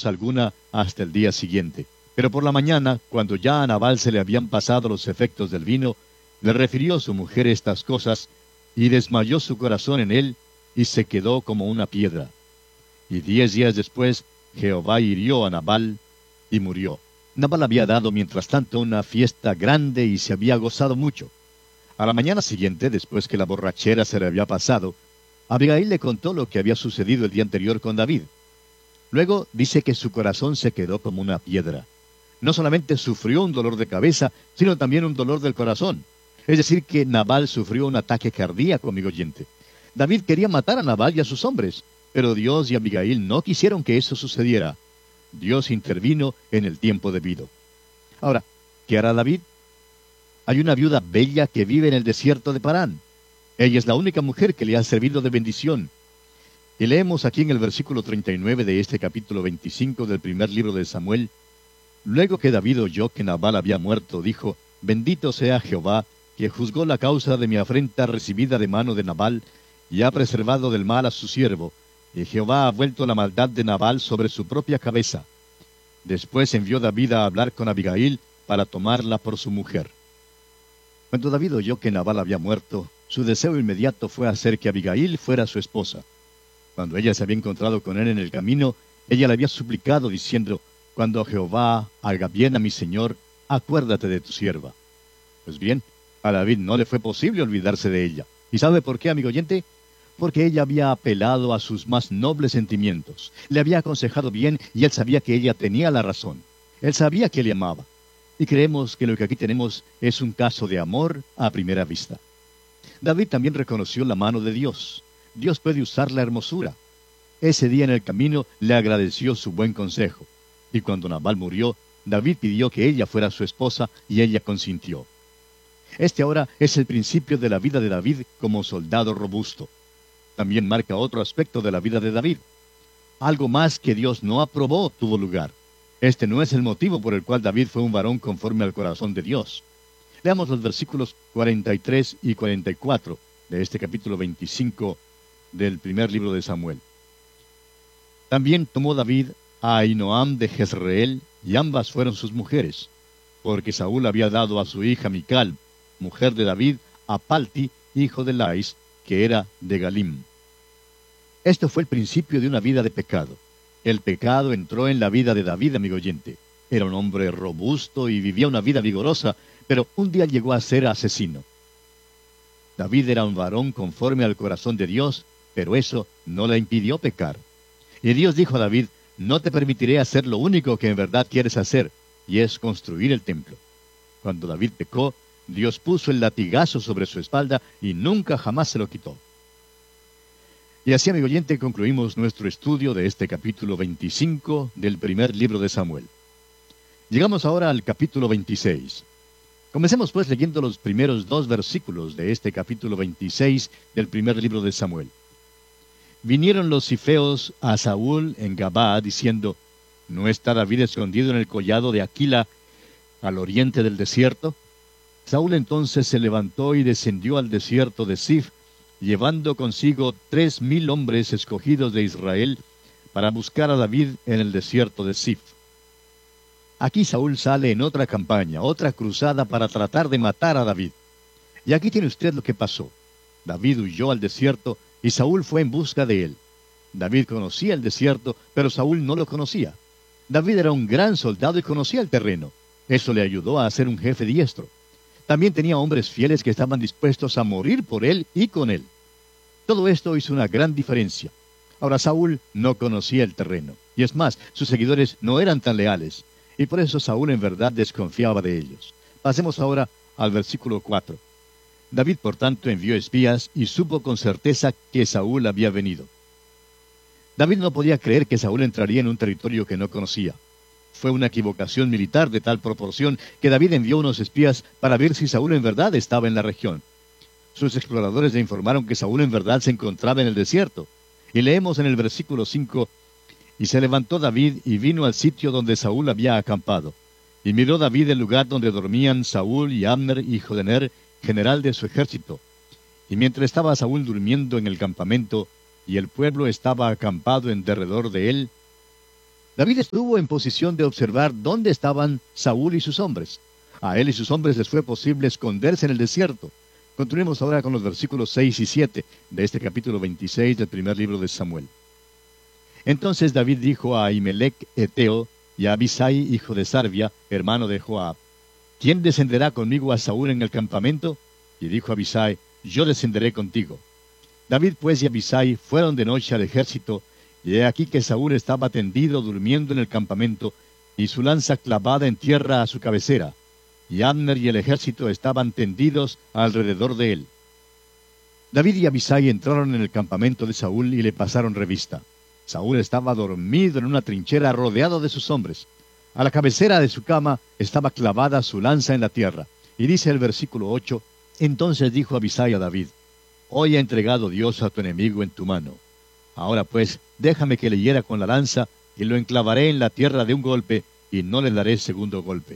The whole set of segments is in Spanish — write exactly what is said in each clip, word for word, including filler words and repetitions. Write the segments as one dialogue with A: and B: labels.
A: cosa alguna hasta el día siguiente. Pero por la mañana, cuando ya a Nabal se le habían pasado los efectos del vino, le refirió a su mujer estas cosas, y desmayó su corazón en él, y se quedó como una piedra. Y diez días después, Jehová hirió a Nabal, y murió. Nabal había dado mientras tanto una fiesta grande y se había gozado mucho. A la mañana siguiente, después que la borrachera se le había pasado, Abigail le contó lo que había sucedido el día anterior con David. Luego dice que su corazón se quedó como una piedra. No solamente sufrió un dolor de cabeza, sino también un dolor del corazón. Es decir, que Nabal sufrió un ataque cardíaco, amigo oyente. David quería matar a Nabal y a sus hombres, pero Dios y Abigail no quisieron que eso sucediera. Dios intervino en el tiempo debido. Ahora, ¿qué hará David? Hay una viuda bella que vive en el desierto de Parán. Ella es la única mujer que le ha servido de bendición. Y leemos aquí en el versículo treinta y nueve de este capítulo veinticinco del primer libro de Samuel: Luego que David oyó que Nabal había muerto, dijo: Bendito sea Jehová, que juzgó la causa de mi afrenta recibida de mano de Nabal, y ha preservado del mal a su siervo, y Jehová ha vuelto la maldad de Nabal sobre su propia cabeza. Después envió David a hablar con Abigail para tomarla por su mujer. Cuando David oyó que Nabal había muerto, su deseo inmediato fue hacer que Abigail fuera su esposa. Cuando ella se había encontrado con él en el camino, ella le había suplicado diciendo: Cuando Jehová haga bien a mi señor, acuérdate de tu sierva. Pues bien, a David no le fue posible olvidarse de ella. ¿Y sabe por qué, amigo oyente? Porque ella había apelado a sus más nobles sentimientos. Le había aconsejado bien y él sabía que ella tenía la razón. Él sabía que le amaba. Y creemos que lo que aquí tenemos es un caso de amor a primera vista. David también reconoció la mano de Dios. Dios puede usar la hermosura. Ese día en el camino le agradeció su buen consejo. Y cuando Nabal murió, David pidió que ella fuera su esposa y ella consintió. Este ahora es el principio de la vida de David como soldado robusto. También marca otro aspecto de la vida de David. Algo más que Dios no aprobó tuvo lugar. Este no es el motivo por el cual David fue un varón conforme al corazón de Dios. Leamos los versículos cuarenta y tres y cuarenta y cuatro de este capítulo veinticinco del primer libro de Samuel. También tomó David a Ahinoam de Jezreel, y ambas fueron sus mujeres, porque Saúl había dado a su hija Mical, mujer de David, a Palti, hijo de Lais, que era de Galim. Esto fue el principio de una vida de pecado. El pecado entró en la vida de David, amigo oyente. Era un hombre robusto y vivía una vida vigorosa, pero un día llegó a ser asesino. David era un varón conforme al corazón de Dios, pero eso no le impidió pecar. Y Dios dijo a David: No te permitiré hacer lo único que en verdad quieres hacer, y es construir el templo. Cuando David pecó, Dios puso el latigazo sobre su espalda y nunca jamás se lo quitó. Y así, amigo oyente, concluimos nuestro estudio de este capítulo veinticinco del primer libro de Samuel. Llegamos ahora al capítulo veintiséis. Comencemos pues leyendo los primeros dos versículos de este capítulo veintiséis del primer libro de Samuel. Vinieron los cifeos a Saúl en Gabaa, diciendo: ¿No está David escondido en el collado de Aquila, al oriente del desierto? Saúl entonces se levantó y descendió al desierto de Zif, llevando consigo tres mil hombres escogidos de Israel, para buscar a David en el desierto de Zif. Aquí Saúl sale en otra campaña, otra cruzada para tratar de matar a David. Y aquí tiene usted lo que pasó. David huyó al desierto y Saúl fue en busca de él. David conocía el desierto, pero Saúl no lo conocía. David era un gran soldado y conocía el terreno. Eso le ayudó a ser un jefe diestro. También tenía hombres fieles que estaban dispuestos a morir por él y con él. Todo esto hizo una gran diferencia. Ahora Saúl no conocía el terreno. Y es más, sus seguidores no eran tan leales. Y por eso Saúl en verdad desconfiaba de ellos. Pasemos ahora al versículo cuatro. David, por tanto, envió espías y supo con certeza que Saúl había venido. David no podía creer que Saúl entraría en un territorio que no conocía. Fue una equivocación militar de tal proporción que David envió unos espías para ver si Saúl en verdad estaba en la región. Sus exploradores le informaron que Saúl en verdad se encontraba en el desierto. Y leemos en el versículo cinco: Y se levantó David y vino al sitio donde Saúl había acampado. Y miró David el lugar donde dormían Saúl y Abner, hijo de Ner, general de su ejército. Y mientras estaba Saúl durmiendo en el campamento, y el pueblo estaba acampado en derredor de él, David estuvo en posición de observar dónde estaban Saúl y sus hombres. A él y sus hombres les fue posible esconderse en el desierto. Continuemos ahora con los versículos seis y siete de este capítulo veintiséis del primer libro de Samuel. Entonces David dijo a Ahimelech Eteo y a Abisai, hijo de Sarvia, hermano de Joab: ¿Quién descenderá conmigo a Saúl en el campamento? Y dijo Abisai: Yo descenderé contigo. David pues y Abisai fueron de noche al ejército, y he aquí que Saúl estaba tendido durmiendo en el campamento, y su lanza clavada en tierra a su cabecera, y Abner y el ejército estaban tendidos alrededor de él. David y Abisai entraron en el campamento de Saúl y le pasaron revista. Saúl estaba dormido en una trinchera rodeado de sus hombres. A la cabecera de su cama estaba clavada su lanza en la tierra. Y dice el versículo ocho: Entonces dijo Abisai a David: Hoy ha entregado Dios a tu enemigo en tu mano. Ahora pues, déjame que le hiera con la lanza, y lo enclavaré en la tierra de un golpe, y no le daré segundo golpe.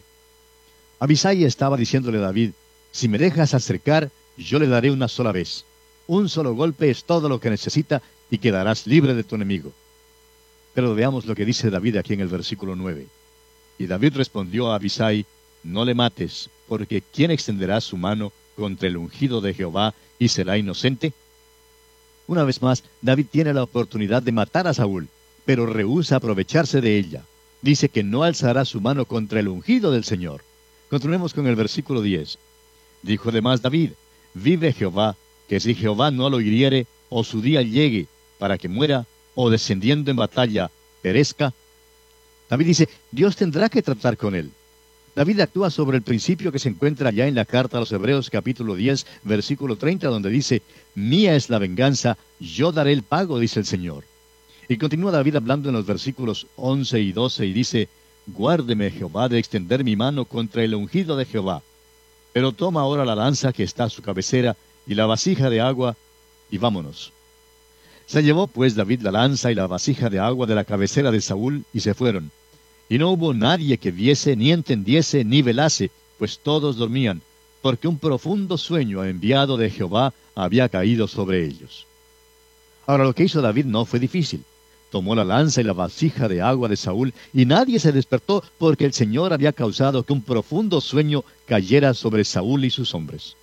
A: Abisai estaba diciéndole a David: Si me dejas acercar, yo le daré una sola vez. Un solo golpe es todo lo que necesita, y quedarás libre de tu enemigo. Pero veamos lo que dice David aquí en el versículo nueve. Y David respondió a Abisai: No le mates, porque ¿quién extenderá su mano contra el ungido de Jehová y será inocente? Una vez más, David tiene la oportunidad de matar a Saúl, pero rehúsa aprovecharse de ella. Dice que no alzará su mano contra el ungido del Señor. Continuemos con el versículo diez. Dijo además David: Vive Jehová, que si Jehová no lo hiriere, o su día llegue, para que muera, o descendiendo en batalla, perezca. David dice: Dios tendrá que tratar con él. David actúa sobre el principio que se encuentra ya en la carta a los Hebreos capítulo diez, versículo treinta, donde dice: Mía es la venganza, yo daré el pago, dice el Señor. Y continúa David hablando en los versículos once y doce, y dice: Guárdeme Jehová de extender mi mano contra el ungido de Jehová. Pero toma ahora la lanza que está a su cabecera, y la vasija de agua, y vámonos. Se llevó pues David la lanza y la vasija de agua de la cabecera de Saúl, y se fueron. Y no hubo nadie que viese, ni entendiese, ni velase, pues todos dormían, porque un profundo sueño enviado de Jehová había caído sobre ellos. Ahora, lo que hizo David no fue difícil. Tomó la lanza y la vasija de agua de Saúl, y nadie se despertó, porque el Señor había causado que un profundo sueño cayera sobre Saúl y sus hombres.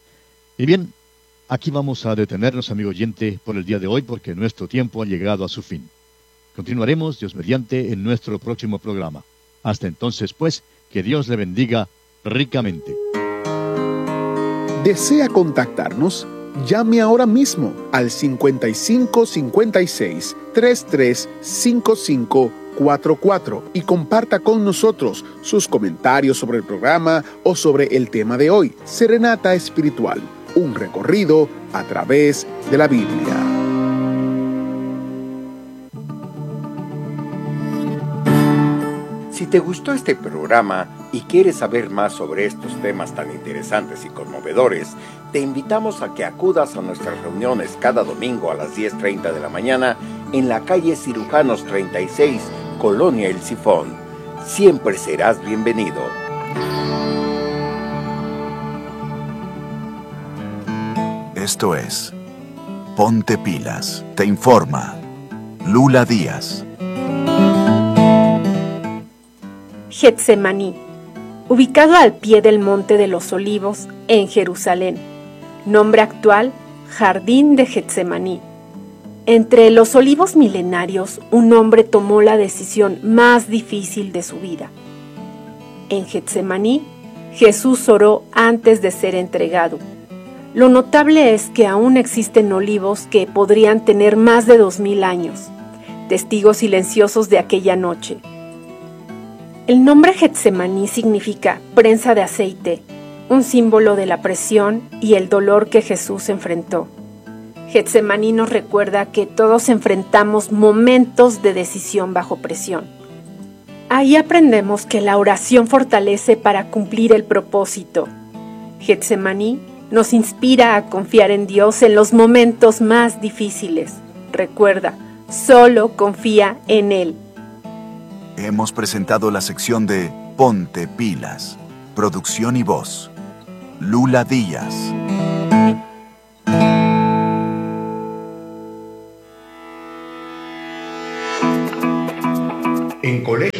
A: Y bien, aquí vamos a detenernos, amigo oyente, por el día de hoy, porque nuestro tiempo ha llegado a su fin. Continuaremos, Dios mediante, en nuestro próximo programa. Hasta entonces, pues, que Dios le bendiga ricamente.
B: ¿Desea contactarnos? Llame ahora mismo al cincuenta y cinco cincuenta y seis, treinta y tres cincuenta y cinco cuarenta y cuatro y comparta con nosotros sus comentarios sobre el programa o sobre el tema de hoy. Serenata Espiritual, un recorrido a través de la Biblia.
C: Si te gustó este programa y quieres saber más sobre estos temas tan interesantes y conmovedores, te invitamos a que acudas a nuestras reuniones cada domingo a las diez treinta de la mañana en la calle Cirujanos treinta y seis, Colonia El Sifón. Siempre serás bienvenido.
D: Esto es Ponte Pilas. Te informa Lula Díaz.
E: Getsemaní, ubicado al pie del Monte de los Olivos, en Jerusalén. Nombre actual, Jardín de Getsemaní. Entre los olivos milenarios, un hombre tomó la decisión más difícil de su vida. En Getsemaní, Jesús oró antes de ser entregado. Lo notable es que aún existen olivos que podrían tener más de dos mil años, testigos silenciosos de aquella noche. El nombre Getsemaní significa prensa de aceite, un símbolo de la presión y el dolor que Jesús enfrentó. Getsemaní nos recuerda que todos enfrentamos momentos de decisión bajo presión. Ahí aprendemos que la oración fortalece para cumplir el propósito. Getsemaní nos inspira a confiar en Dios en los momentos más difíciles. Recuerda, solo confía en Él.
D: Hemos presentado la sección de Ponte Pilas. Producción y voz, Lula Díaz.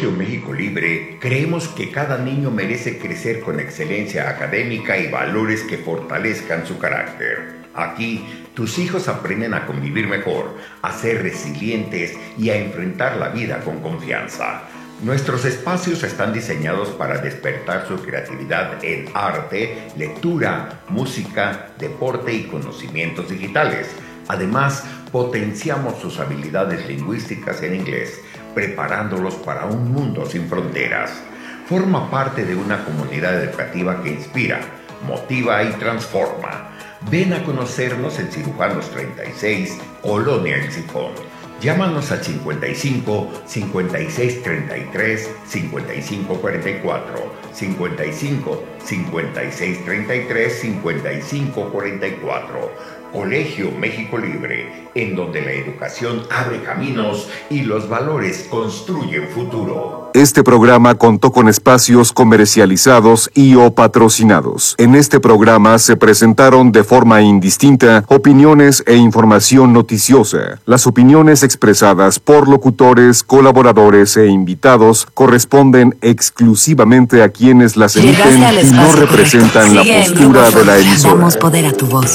C: Colegio México Libre creemos que cada niño merece crecer con excelencia académica y valores que fortalezcan su carácter. Aquí, tus hijos aprenden a convivir mejor, a ser resilientes y a enfrentar la vida con confianza. Nuestros espacios están diseñados para despertar su creatividad en arte, lectura, música, deporte y conocimientos digitales. Además, potenciamos sus habilidades lingüísticas en inglés, preparándolos para un mundo sin fronteras. Forma parte de una comunidad educativa que inspira, motiva y transforma. Ven a conocernos en Cirujanos treinta y seis, Colonia El Sifón. Llámanos al cincuenta y cinco, cincuenta y seis treinta y tres, cincuenta y cinco cuarenta y cuatro, cincuenta y cinco, cincuenta y seis treinta y tres, cincuenta y cinco cuarenta y cuatro. Colegio México Libre, en donde la educación abre caminos y los valores construyen futuro.
F: Este programa contó con espacios comercializados y o patrocinados. En este programa se presentaron de forma indistinta opiniones e información noticiosa. Las opiniones expresadas por locutores, colaboradores e invitados corresponden exclusivamente a quienes las emiten y no representan la postura de la emisora.
G: Damos poder a tu voz.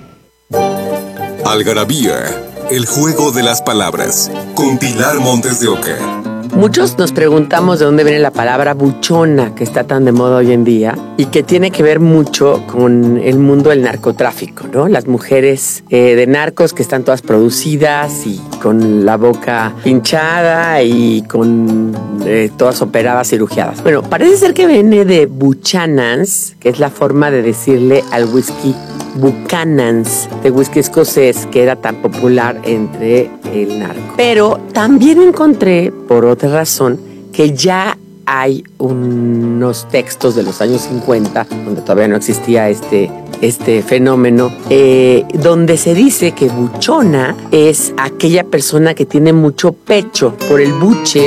H: Algarabía, el juego de las palabras, con Pilar Montes de Oca.
I: Muchos nos preguntamos de dónde viene la palabra buchona, que está tan de moda hoy en día, y que tiene que ver mucho con el mundo del narcotráfico, ¿no? Las mujeres eh, de narcos que están todas producidas y con la boca hinchada y con eh, todas operadas, cirugiadas. Bueno, parece ser que viene de Buchanans, que es la forma de decirle al whisky Buchanan's, de whisky escocés, que era tan popular entre el narco. Pero también encontré, por otra razón, que ya hay unos textos de los años cincuenta, donde todavía no existía este, este fenómeno, eh, donde se dice que buchona es aquella persona que tiene mucho pecho por el buche.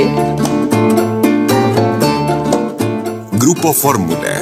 H: Grupo Fórmula.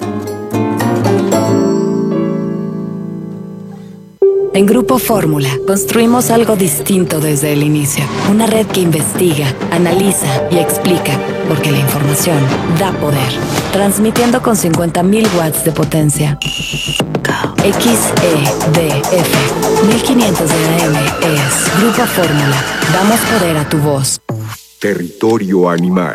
G: En Grupo Fórmula construimos algo distinto desde el inicio. Una red que investiga, analiza y explica, porque la información da poder. Transmitiendo con cincuenta mil watts de potencia. X E D F mil quinientos de A M es Grupo Fórmula. Damos poder a tu voz.
F: Territorio animal.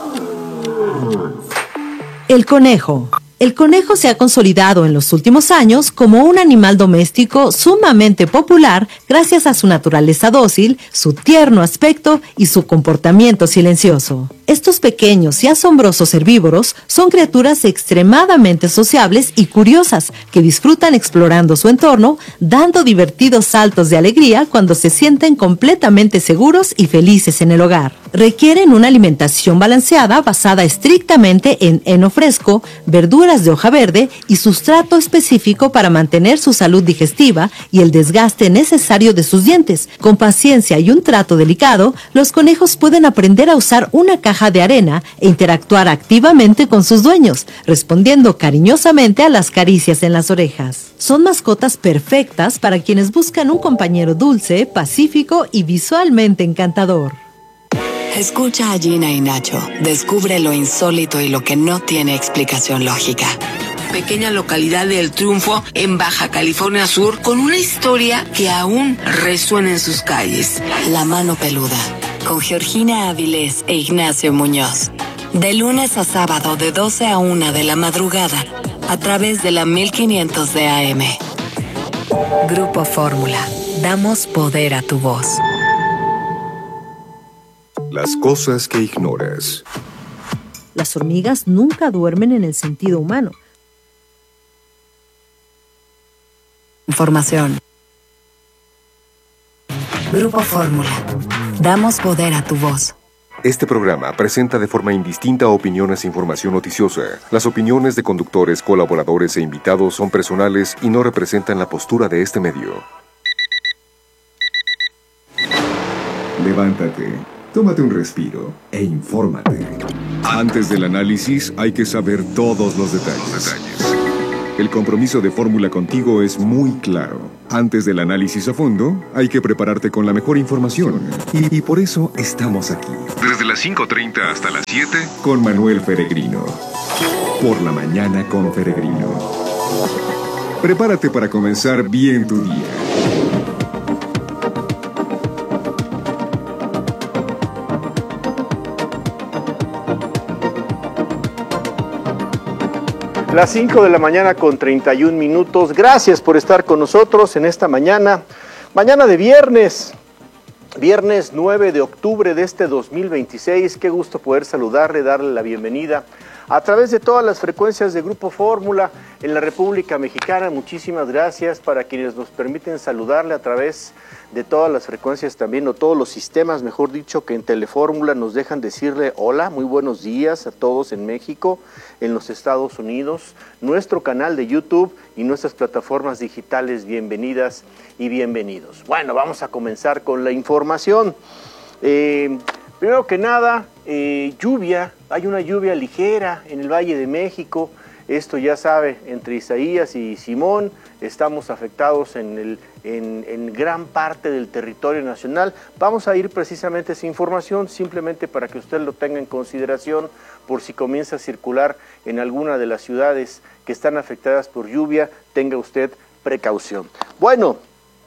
J: El conejo. El conejo se ha consolidado en los últimos años como un animal doméstico sumamente popular gracias a su naturaleza dócil, su tierno aspecto y su comportamiento silencioso. Estos pequeños y asombrosos herbívoros son criaturas extremadamente sociables y curiosas que disfrutan explorando su entorno, dando divertidos saltos de alegría cuando se sienten completamente seguros y felices en el hogar. Requieren una alimentación balanceada basada estrictamente en heno fresco, verduras de hoja verde y sustrato específico para mantener su salud digestiva y el desgaste necesario de sus dientes. Con paciencia y un trato delicado, los conejos pueden aprender a usar una caja de arena e interactuar activamente con sus dueños, respondiendo cariñosamente a las caricias en las orejas. Son mascotas perfectas para quienes buscan un compañero dulce, pacífico y visualmente encantador.
G: Escucha a Gina y Nacho. Descubre lo insólito y lo que no tiene explicación lógica.
K: Pequeña localidad de El Triunfo, en Baja California Sur, con una historia que aún resuena en sus calles.
G: La mano peluda, con Georgina Avilés e Ignacio Muñoz. De lunes a sábado, de doce a una de la madrugada, a través de la mil quinientos de A M. Grupo Fórmula. Damos poder a tu voz.
F: Las cosas que ignoras.
J: Las hormigas nunca duermen en el sentido humano.
G: Información. Grupo Fórmula. Damos poder a tu voz.
F: Este programa presenta de forma indistinta opiniones e información noticiosa. Las opiniones de conductores, colaboradores e invitados son personales y no representan la postura de este medio. Levántate, tómate un respiro e infórmate. Antes del análisis hay que saber todos los detalles. El compromiso de Fórmula contigo es muy claro. Antes del análisis a fondo, hay que prepararte con la mejor información. Y, y por eso estamos aquí. Desde las cinco treinta hasta las siete, con Manuel Peregrino. Por la mañana con Peregrino. Prepárate para comenzar bien tu día.
L: Las cinco de la mañana con treinta y un minutos. Gracias por estar con nosotros en esta mañana. Mañana de viernes. Viernes nueve de octubre de este dos mil veintiséis. Qué gusto poder saludarle, darle la bienvenida a través de todas las frecuencias de Grupo Fórmula en la República Mexicana. Muchísimas gracias para quienes nos permiten saludarle a través de todas las frecuencias también, o todos los sistemas, mejor dicho, que en Telefórmula nos dejan decirle hola, muy buenos días a todos en México, en los Estados Unidos, nuestro canal de YouTube y nuestras plataformas digitales. Bienvenidas y bienvenidos. Bueno, vamos a comenzar con la información. Eh, primero que nada, eh, lluvia, hay una lluvia ligera en el Valle de México. Esto ya sabe, entre Isaías y Simón estamos afectados en, el, en, en gran parte del territorio nacional. Vamos a ir precisamente a esa información, simplemente para que usted lo tenga en consideración por si comienza a circular en alguna de las ciudades que están afectadas por lluvia, tenga usted precaución. Bueno,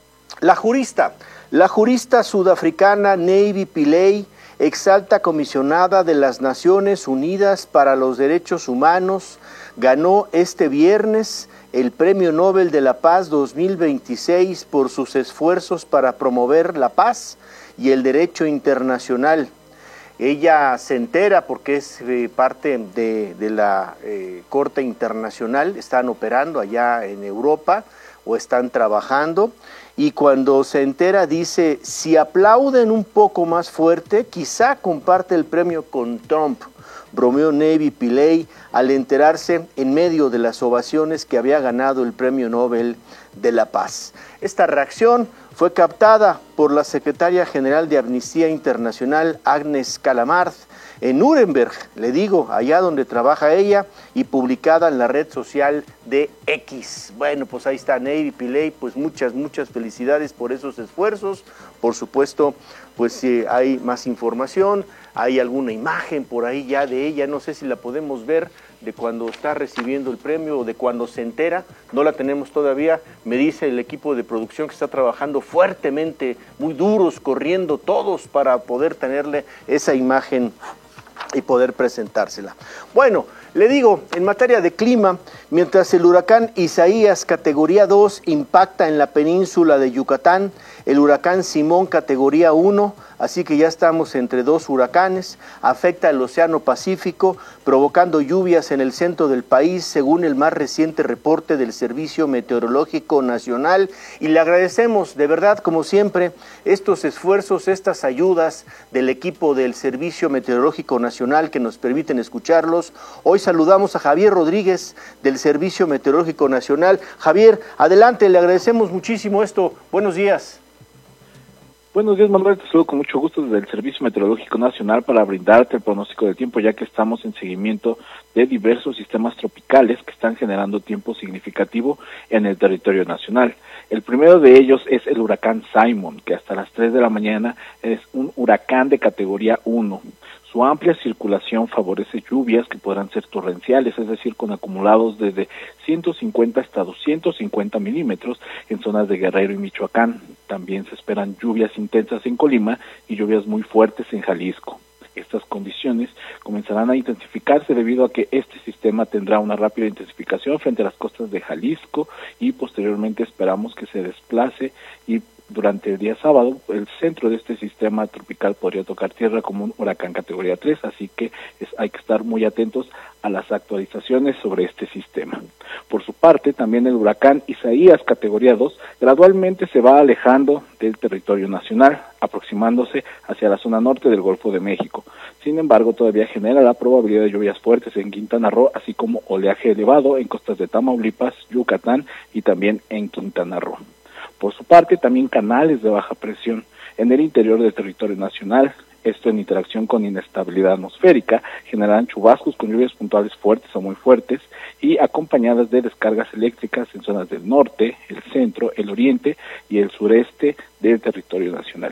L: la jurista, la jurista sudafricana Nevi Pillay, exalta comisionada de las Naciones Unidas para los Derechos Humanos, ganó este viernes el Premio Nobel de la Paz dos mil veintiséis por sus esfuerzos para promover la paz y el derecho internacional. Ella se entera porque es eh, parte de, de la eh, Corte Internacional, están operando allá en Europa o están trabajando, y cuando se entera dice, si aplauden un poco más fuerte, quizá comparte el premio con Trump. Bromeó Nevi Pillay al enterarse en medio de las ovaciones que había ganado el Premio Nobel de la Paz. Esta reacción fue captada por la secretaria general de Amnistía Internacional, Agnes Callamard, en Nuremberg, le digo, allá donde trabaja ella, y publicada en la red social de X. Bueno, pues ahí está Nevi Pillay, pues muchas, muchas felicidades por esos esfuerzos. Por supuesto, pues si hay más información, hay alguna imagen por ahí ya de ella, no sé si la podemos ver, de cuando está recibiendo el premio o de cuando se entera, no la tenemos todavía. Me dice el equipo de producción que está trabajando fuertemente, muy duros, corriendo todos para poder tenerle esa imagen y poder presentársela. Bueno, le digo, en materia de clima, mientras el huracán Isaías categoría dos impacta en la península de Yucatán, el huracán Simón categoría uno, así que ya estamos entre dos huracanes, afecta el Océano Pacífico, provocando lluvias en el centro del país, según el más reciente reporte del Servicio Meteorológico Nacional, y le agradecemos de verdad, como siempre, estos esfuerzos, estas ayudas del equipo del Servicio Meteorológico Nacional que nos permiten escucharlos. Hoy saludamos a Javier Rodríguez del Servicio Meteorológico Nacional. Javier, adelante, le agradecemos muchísimo esto. Buenos días.
M: Buenos días, Manuel, te saludo con mucho gusto desde el Servicio Meteorológico Nacional para brindarte el pronóstico del tiempo, ya que estamos en seguimiento de diversos sistemas tropicales que están generando tiempo significativo en el territorio nacional. El primero de ellos es el huracán Simon, que hasta las tres de la mañana es un huracán de categoría uno. Su amplia circulación favorece lluvias que podrán ser torrenciales, es decir, con acumulados desde ciento cincuenta hasta doscientos cincuenta milímetros en zonas de Guerrero y Michoacán. También se esperan lluvias intensas en Colima y lluvias muy fuertes en Jalisco. Estas condiciones comenzarán a intensificarse debido a que este sistema tendrá una rápida intensificación frente a las costas de Jalisco y posteriormente esperamos que se desplace y durante el día sábado, el centro de este sistema tropical podría tocar tierra como un huracán categoría tres, así que es, hay que estar muy atentos a las actualizaciones sobre este sistema. Por su parte, también el huracán Isaías categoría dos gradualmente se va alejando del territorio nacional, aproximándose hacia la zona norte del Golfo de México. Sin embargo, todavía genera la probabilidad de lluvias fuertes en Quintana Roo, así como oleaje elevado en costas de Tamaulipas, Yucatán y también en Quintana Roo. Por su parte, también canales de baja presión en el interior del territorio nacional, esto en interacción con inestabilidad atmosférica, generarán chubascos con lluvias puntuales fuertes o muy fuertes y acompañadas de descargas eléctricas en zonas del norte, el centro, el oriente y el sureste del territorio nacional.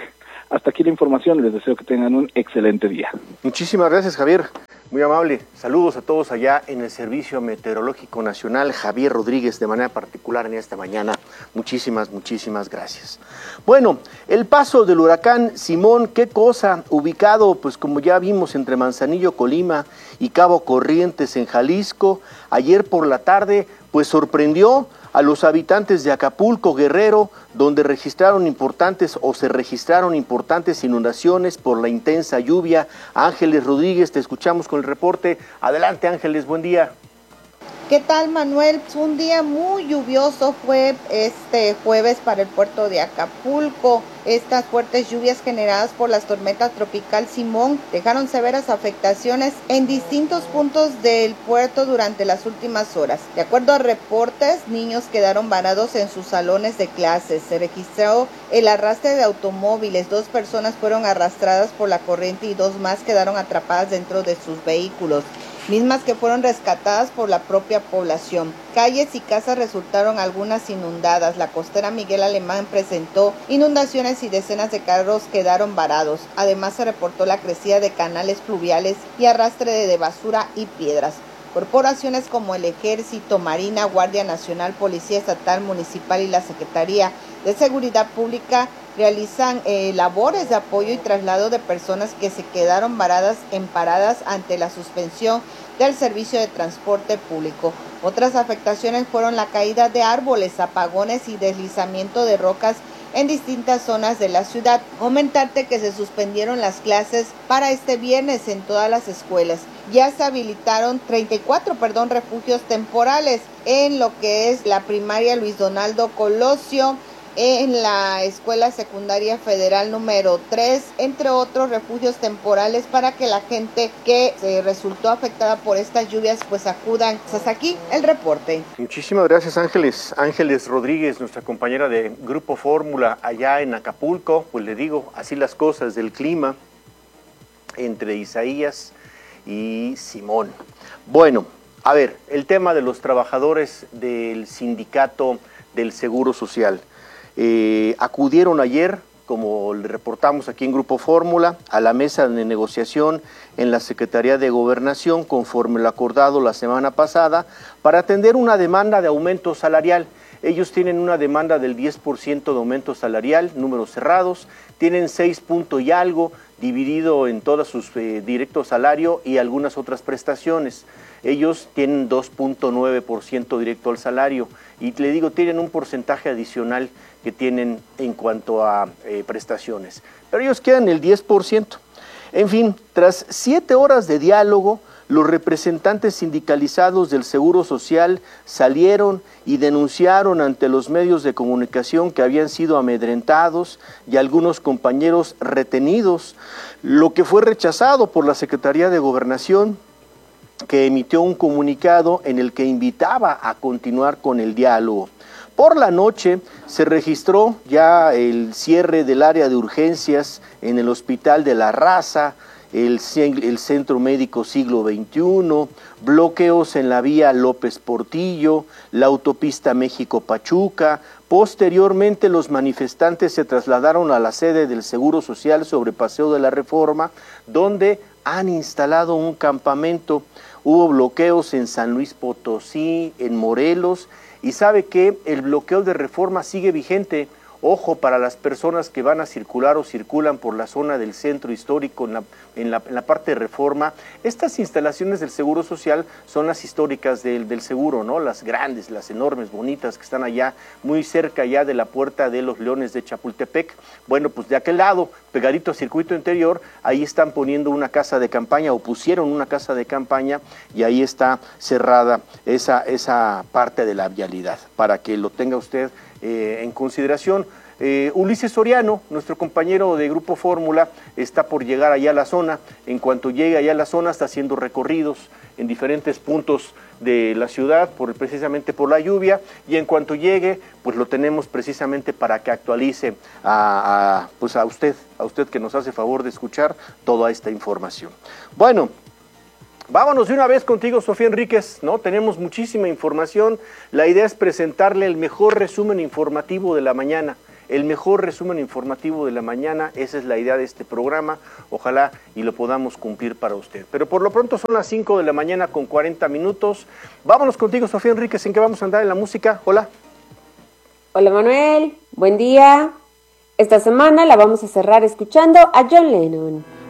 M: Hasta aquí la información, les deseo que tengan un excelente día.
L: Muchísimas gracias, Javier. Muy amable. Saludos a todos allá en el Servicio Meteorológico Nacional. Javier Rodríguez, de manera particular en esta mañana. Muchísimas, muchísimas gracias. Bueno, el paso del huracán Simón, qué cosa, ubicado, pues como ya vimos, entre Manzanillo, Colima y Cabo Corrientes, en Jalisco. Ayer por la tarde, pues sorprendió a los habitantes de Acapulco, Guerrero, donde registraron importantes o se registraron importantes inundaciones por la intensa lluvia. Ángeles Rodríguez, te escuchamos con el reporte. Adelante, Ángeles, buen día.
N: ¿Qué tal, Manuel? Un día muy lluvioso fue este jueves para el puerto de Acapulco. Estas fuertes lluvias generadas por las tormentas tropical Simón dejaron severas afectaciones en distintos puntos del puerto durante las últimas horas. De acuerdo a reportes, niños quedaron varados en sus salones de clases. Se registró el arrastre de automóviles. Dos personas fueron arrastradas por la corriente y dos más quedaron atrapadas dentro de sus vehículos, mismas que fueron rescatadas por la propia población. Calles y casas resultaron algunas inundadas. La costera Miguel Alemán presentó inundaciones y decenas de carros quedaron varados. Además, se reportó la crecida de canales fluviales y arrastre de basura y piedras. Corporaciones como el Ejército, Marina, Guardia Nacional, Policía Estatal, Municipal y la Secretaría de Seguridad Pública realizan eh, labores de apoyo y traslado de personas que se quedaron varadas en paradas ante la suspensión del servicio de transporte público. Otras afectaciones fueron la caída de árboles, apagones y deslizamiento de rocas en distintas zonas de la ciudad. Comentarte que se suspendieron las clases para este viernes en todas las escuelas. Ya se habilitaron treinta y cuatro, perdón, refugios temporales en lo que es la primaria Luis Donaldo Colosio, en la Escuela Secundaria Federal número tres, entre otros refugios temporales para que la gente que se resultó afectada por estas lluvias pues acudan. Hasta aquí el reporte.
L: Muchísimas gracias, Ángeles. Ángeles Rodríguez, nuestra compañera de Grupo Fórmula allá en Acapulco. Pues le digo, así las cosas del clima entre Isaías y Simón. Bueno, a ver, el tema de los trabajadores del sindicato del Seguro Social. Eh, acudieron ayer, como le reportamos aquí en Grupo Fórmula, a la mesa de negociación en la Secretaría de Gobernación, conforme lo acordado la semana pasada, para atender una demanda de aumento salarial. Ellos tienen una demanda del diez por ciento de aumento salarial, números cerrados, tienen seis puntos y algo, dividido en todos sus eh, directos salario y algunas otras prestaciones. Ellos tienen dos punto nueve por ciento directo al salario y le digo, tienen un porcentaje adicional que tienen en cuanto a eh, prestaciones, pero ellos quedan el diez por ciento. En fin, tras siete horas de diálogo, los representantes sindicalizados del Seguro Social salieron y denunciaron ante los medios de comunicación que habían sido amedrentados y algunos compañeros retenidos, lo que fue rechazado por la Secretaría de Gobernación, que emitió un comunicado en el que invitaba a continuar con el diálogo. Por la noche se registró ya el cierre del área de urgencias en el Hospital de la Raza, el, el Centro Médico Siglo veintiuno, bloqueos en la vía López Portillo, la autopista México-Pachuca. Posteriormente los manifestantes se trasladaron a la sede del Seguro Social sobre Paseo de la Reforma, donde han instalado un campamento. Hubo bloqueos en San Luis Potosí, en Morelos, y sabe que el bloqueo de Reforma sigue vigente. Ojo para las personas que van a circular o circulan por la zona del centro histórico en la, en la, en la parte de Reforma. Estas instalaciones del Seguro Social son las históricas del, del seguro, ¿no? Las grandes, las enormes, bonitas, que están allá, muy cerca ya de la Puerta de los Leones de Chapultepec. Bueno, pues de aquel lado, pegadito al circuito interior, ahí están poniendo una casa de campaña, o pusieron una casa de campaña, y ahí está cerrada esa, esa parte de la vialidad, para que lo tenga usted Eh, en consideración. Eh, Ulises Soriano, nuestro compañero de Grupo Fórmula, está por llegar allá a la zona. En cuanto llegue allá a la zona, está haciendo recorridos en diferentes puntos de la ciudad, por, precisamente por la lluvia, y en cuanto llegue, pues lo tenemos precisamente para que actualice a, a, pues a usted, a usted que nos hace favor de escuchar toda esta información. Bueno, vámonos de una vez contigo, Sofía Enríquez, ¿no? Tenemos muchísima información. La idea es presentarle el mejor resumen informativo de la mañana, el mejor resumen informativo de la mañana. Esa es la idea de este programa, ojalá y lo podamos cumplir para usted. Pero por lo pronto son las cinco de la mañana con cuarenta minutos. Vámonos contigo, Sofía Enríquez, ¿en qué vamos a andar en la música? Hola.
O: Hola Manuel, buen día. Esta semana la vamos a cerrar escuchando a John Lennon.